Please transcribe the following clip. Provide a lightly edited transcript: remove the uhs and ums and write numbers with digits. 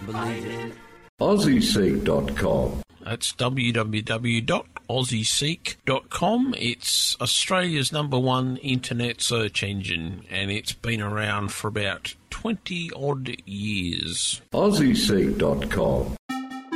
believe in AussieSeek.com. That's www.aussieseek.com. It's Australia's #1 internet search engine, and it's been around for about 20-odd years. AussieSeek.com.